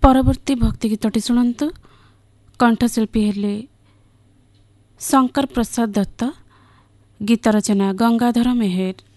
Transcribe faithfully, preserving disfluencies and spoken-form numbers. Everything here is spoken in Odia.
ପରବର୍ତ୍ତୀ ଭକ୍ତି ଗୀତଟି ଶୁଣନ୍ତୁ। କଣ୍ଠଶିଳ୍ପୀ ହେଲେ ଶଙ୍କର ପ୍ରସାଦ ଦତ୍ତ, ଗୀତ ରଚନା ଗଙ୍ଗାଧର ମେହେର।